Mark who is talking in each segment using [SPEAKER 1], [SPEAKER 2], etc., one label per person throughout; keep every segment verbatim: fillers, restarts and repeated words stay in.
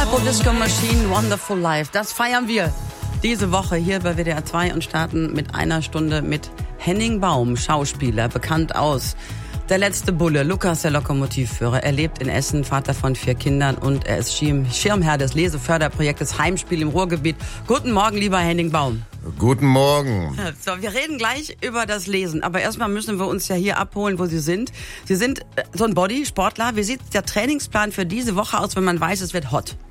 [SPEAKER 1] Turbo Disco Machine, Wonderful Life. Das feiern wir diese Woche hier bei W D R zwei und starten mit einer Stunde mit Henning Baum, Schauspieler, bekannt aus Der letzte Bulle, Lukas, der Lokomotivführer. Er lebt in Essen, Vater von vier Kindern und er ist Schirmherr des Leseförderprojektes Heimspiel im Ruhrgebiet. Guten Morgen, lieber Henning Baum.
[SPEAKER 2] Guten Morgen.
[SPEAKER 1] So, wir reden gleich über das Lesen, aber erstmal müssen wir uns ja hier abholen, wo Sie sind. Sie sind so ein Bodysportler. Wie sieht der Trainingsplan für diese Woche aus, wenn man weiß, es wird hot?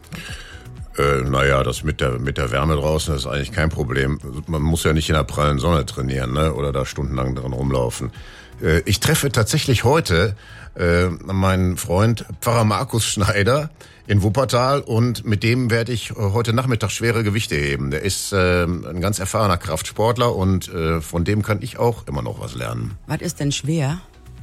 [SPEAKER 2] Äh, naja, das mit der mit der Wärme draußen ist eigentlich kein Problem. Man muss ja nicht in der prallen Sonne trainieren, ne? Oder da stundenlang drin rumlaufen. Äh, ich treffe tatsächlich heute äh, meinen Freund Pfarrer Markus Schneider in Wuppertal und mit dem werde ich heute Nachmittag schwere Gewichte heben. Der ist äh, ein ganz erfahrener Kraftsportler und äh, von dem kann ich auch immer noch was lernen.
[SPEAKER 1] Was ist denn schwer?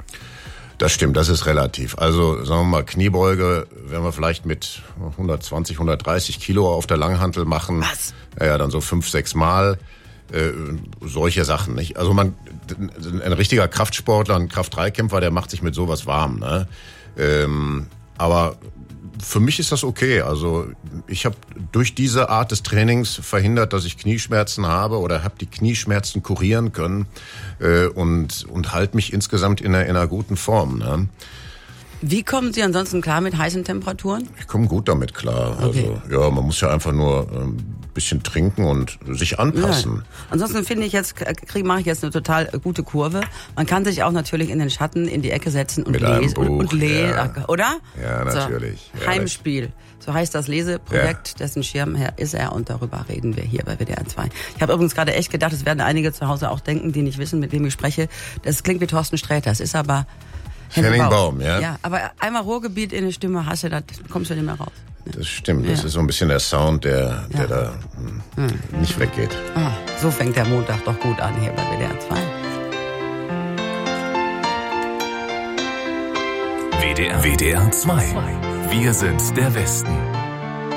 [SPEAKER 2] Das stimmt, das ist relativ. Also sagen wir mal, Kniebeuge werden wir vielleicht mit hundertzwanzig, hundertdreißig Kilo auf der Langhantel machen.
[SPEAKER 1] Was?
[SPEAKER 2] Ja, dann so fünf, sechs Mal. Äh, solche Sachen, nicht? Also man, ein richtiger Kraftsportler, ein Kraft-drei-Kämpfer, der macht sich mit sowas warm, ne? Ähm, aber für mich ist das okay. Also ich habe durch diese Art des Trainings verhindert, dass ich Knieschmerzen habe oder habe die Knieschmerzen kurieren können äh, und und halte mich insgesamt in einer, in einer guten Form. Ne?
[SPEAKER 1] Wie kommen Sie ansonsten klar mit heißen Temperaturen?
[SPEAKER 2] Ich komme gut damit klar.
[SPEAKER 1] Okay.
[SPEAKER 2] Also ja, man muss ja einfach nur ein bisschen trinken und sich anpassen.
[SPEAKER 1] Ja. Ansonsten finde ich jetzt, krieg, mache ich jetzt eine total gute Kurve. Man kann sich auch natürlich in den Schatten in die Ecke setzen und
[SPEAKER 2] Mit einem
[SPEAKER 1] lesen.
[SPEAKER 2] Buch,
[SPEAKER 1] und, und lesen,
[SPEAKER 2] ja.
[SPEAKER 1] Oder?
[SPEAKER 2] Ja, natürlich.
[SPEAKER 1] So, Heimspiel. So heißt das Leseprojekt,
[SPEAKER 2] Ja.
[SPEAKER 1] dessen Schirmherr ist er und darüber reden wir hier bei W D R zwei. Ich habe übrigens gerade echt gedacht, es werden einige zu Hause auch denken, die nicht wissen, mit wem ich spreche. Das klingt wie Thorsten Sträter, es ist aber
[SPEAKER 2] Henning Baum. Baum, ja.
[SPEAKER 1] Ja, aber einmal Ruhrgebiet in die Stimme hast du, da kommst du nicht mehr raus.
[SPEAKER 2] Das stimmt, das
[SPEAKER 1] Ja.
[SPEAKER 2] ist so ein bisschen der Sound, der, der
[SPEAKER 1] Ja.
[SPEAKER 2] da hm, nicht weggeht.
[SPEAKER 1] Ah, so fängt der Montag doch gut an hier bei W D R zwei.
[SPEAKER 3] W D R, W D R zwei. Wir sind der Westen.